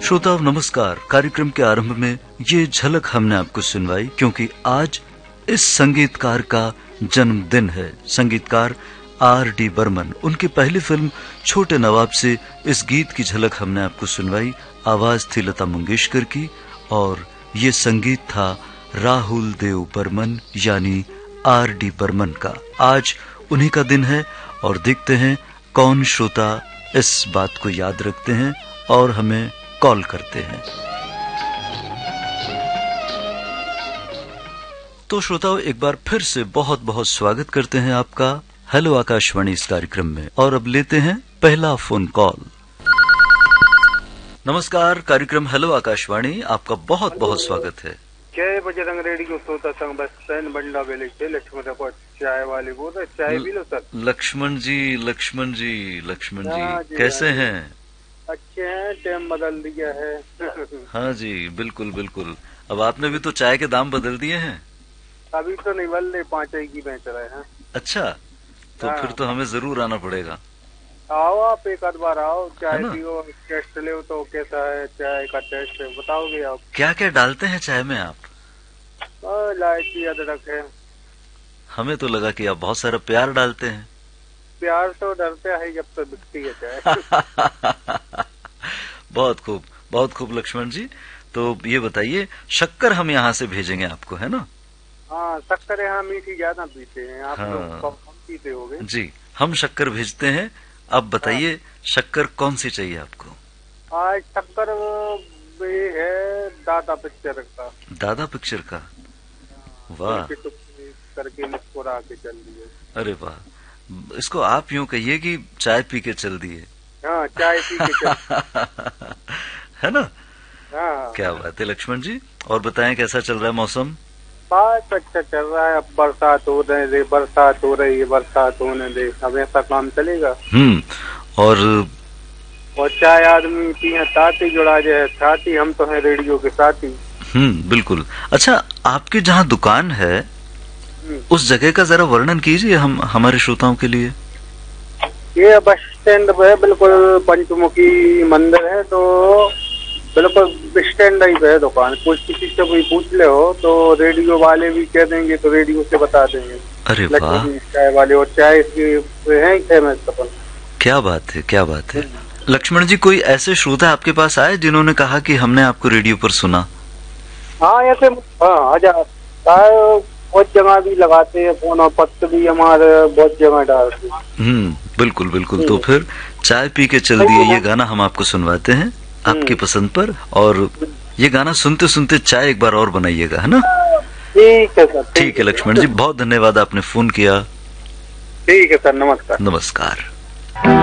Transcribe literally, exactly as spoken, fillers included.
श्रोताओं नमस्कार। कार्यक्रम के आरंभ में ये झलक हमने आपको सुनवाई क्योंकि आज इस संगीतकार का जन्मदिन है। संगीतकार आर डी बर्मन। उनकी पहली फिल्म छोटे नवाब से इस गीत की झलक हमने आपको सुनवाई। आवाज थी लता मंगेशकर की और ये संगीत था राहुल देव बर्मन यानी आर डी बर्मन का। आज उन्हीं का दिन है और देखते हैं कौन श्रोता इस बात को याद रखते हैं और हमें कॉल करते हैं। तो श्रोताओं एक बार फिर से बहुत बहुत स्वागत करते हैं आपका हेलो आकाशवाणी इस कार्यक्रम में। और अब लेते हैं पहला फोन कॉल। नमस्कार, कार्यक्रम हेलो आकाशवाणी आपका बहुत बहुत स्वागत है। जय बजरंग रेडियो श्रोता संघ बस स्टैंड बंडा बेले से लक्ष्मण रिपोर्ट चाय वाले बोल रहे। चाय P low sir. Lakshman ji Lakshman ji Lakshman जी, जी कैसे जी, हैं? अच्छे हैं, टाइम बदल दिया है। हाँ जी बिल्कुल बिल्कुल। अब आपने भी तो चाय के दाम बदल दिए हैं। अभी तो नहीं बदले, पाँच की बेच रहे हैं। अच्छा, तो हाँ। फिर तो हमें जरूर आना पड़ेगा। आओ आप एक आध बार आओ, चाय पियो, टेस्ट ले तो कैसा है चाय का टेस्ट बताओगे आप? क्या क्या डालते हैं चाय में आप? इलायची अदरक है। हमें तो लगा कि आप बहुत सारा प्यार डालते हैं। प्यार तो डरते है जब तो बिकती है चाय। बहुत खूब बहुत खूब लक्ष्मण जी। तो ये बताइए, शक्कर हम यहाँ से भेजेंगे आपको, है ना? हाँ, शक्कर यहाँ मीठी ज्यादा पीते हैं, आप हाँ। लोग कम पीते होगे। जी, हम शक्कर भेजते हैं। अब बताइए हाँ। शक्कर कौन सी चाहिए आपको? आज शक्कर ये है दादा पिक्चर का। दादा पिक्चर का? वाह, करके मुस्कुरा के चल दिए। अरे वाह, इसको आप यूं कहिए कि चाय पी के चल दिए। हाँ, चाय पी के चल है ना? हाँ। क्या बात है लक्ष्मण जी। और बताएं कैसा चल रहा है मौसम? बहुत अच्छा चल रहा है। अब बरसात हो रही है, बरसात हो रही है, बरसात होने दे, अब ऐसा काम चलेगा। हम्म और और चाय आदमी पिए साथी जुड़ा जाए साथी, हम तो है रेडियो के साथी। हम्म बिल्कुल। अच्छा, आपकी जहाँ दुकान है उस जगह का जरा वर्णन कीजिए हम हमारे श्रोताओं के लिए। ये बस स्टैंड पे बिल्कुल पंचमुखी मंदिर है, तो बिल्कुल स्टैंड ही पे है दुकान। कुछ किसी से कोई पूछ ले हो तो रेडियो वाले भी कह देंगे, तो रेडियो से बता देंगे। अरे वाह, चाय वाले और चाय है फेमस। क्या बात है, क्या बात है। लक्ष्मण जी, कोई ऐसे श्रोता आपके पास आए जिन्होंने कहा कि हमने आपको रेडियो पर सुना? हाँ, ऐसे हाँ हजार बहुत जगह भी लगाते हैं फोन, और पत्र भी हमारे बहुत जगह डालते हैं। हम्म बिल्कुल बिल्कुल। तो फिर चाय पी के चल दिए, ये गाना हम आपको सुनवाते हैं आपकी पसंद पर। और ये गाना सुनते सुनते चाय एक बार और बनाइएगा, है ना? ठीक है सर। ठीक है लक्ष्मण जी, बहुत धन्यवाद, आपने फोन किया। ठीक है सर, नमस्कार। नमस्कार।